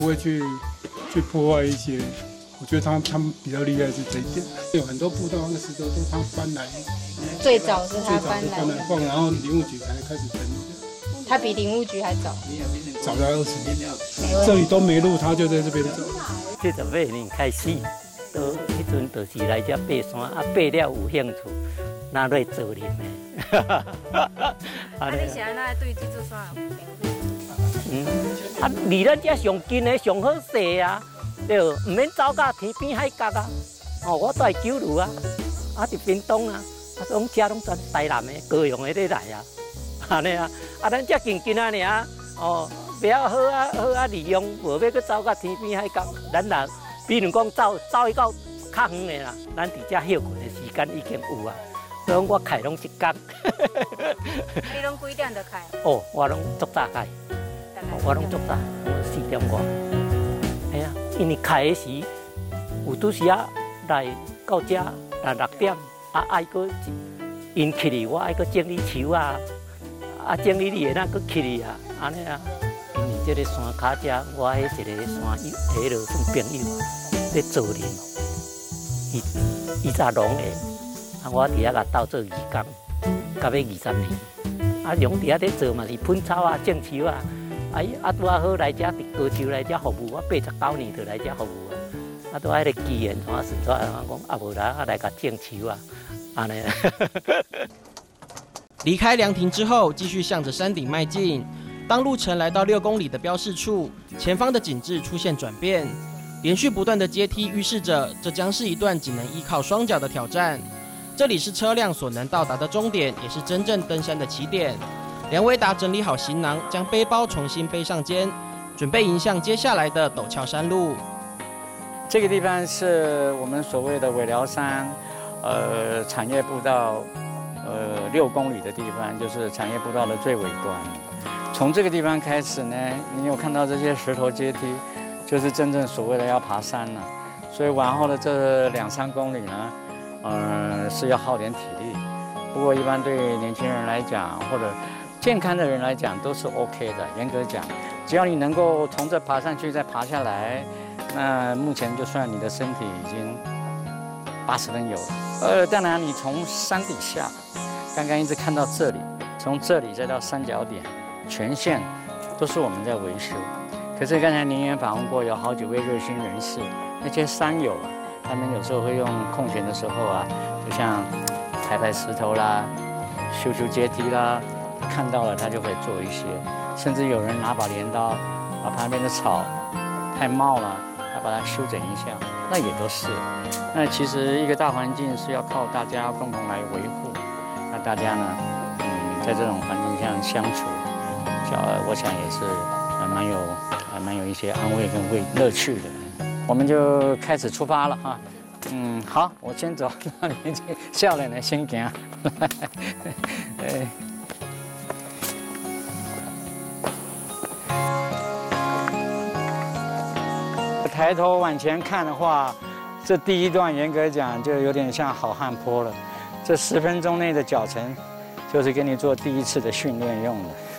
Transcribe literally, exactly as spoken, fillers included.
不会去去破坏一些。我觉得他们他们比较厉害是这一点，有很多步道那个石头都他搬来， 最早是他搬来的， 放，然后林务局才开始整理的。 他比林务局还早， 早了二十年，这里都没路，他就在这边走。 七十八年开始，到迄阵就是来这爬山，啊爬了有兴趣，那来做人的。 啊，你现在哪对这座山有兴趣？ 嗯，啊离咱这上近的上好势啊。对，唔免走到天边海角啊！哦，我住九如啊，啊伫屏东啊，啊拢车拢全台南的、高雄的咧来啊，安尼啊，啊咱遮近近啊尔，哦，不要好啊好啊利用，无要去走到天边海角，咱若比如讲走走去到较远的啦，咱伫遮休困的时间已经有啊，所以我开拢一天。 你拢几点就开？ 哦，我拢足早开，我拢足早，我四点外。哎呀，因为开的时有拄时啊来到遮来六点，啊爱搁因起哩，我爱搁整理树啊，啊整理你的那搁起哩啊，安尼啊。因为这个山脚遮，我迄一个山友，迄落算朋友，咧做人，伊伊早农的，啊我伫遐甲斗做义工，到要二十年，啊用伫遐咧做嘛是喷草啊、种树啊。哎，啊，拄啊好来遮，伫高雄来遮服务，我八十九年就来遮服务啊。啊，拄迄个机缘，我顺出来，我讲啊无啦，啊来甲种树啊，安尼。 离开凉亭之后，继续向着山顶迈进。当路程来到六公里的标示处，前方的景致出现转变，连续不断的阶梯预示着这将是一段只能依靠双脚的挑战。这里是车辆所能到达的终点，也是真正登山的起点。梁维达整理好行囊，将背包重新背上肩，准备迎向接下来的陡峭山路。 这个地方是我们所谓的尾寮山，呃，产业步道，呃，六公里的地方，就是产业步道的最尾端。从这个地方开始呢，你有看到这些石头阶梯，就是真正所谓的要爬山了。所以往后的这两三公里呢，呃，是要耗点体力。不过一般对年轻人来讲，或者健康的人来讲都是 OK 的。严格讲，只要你能够从这爬上去再爬下来，那目前就算你的身体已经八十分有了。呃，当然你从山底下，刚刚一直看到这里，从这里再到三角点，全线都是我们在维修。可是刚才您也访问过，有好几位热心人士，那些山友啊，他们有时候会用空闲的时候啊，就像抬抬石头啦，修修阶梯啦。看到了，他就会做一些，甚至有人拿把镰刀，把旁边的草太茂了，他把它修整一下，那也都是。那其实一个大环境是要靠大家共同来维护。那大家呢，嗯，在这种环境下相处，呃，我想也是还蛮有还蛮有一些安慰跟慰乐趣的。我们就开始出发了哈。嗯，好，我先走，让你去少年的先行。哎。抬头往前看的话，这第一段严格讲就有点像好汉坡了。这十分钟内的脚程，就是给你做第一次的训练用的。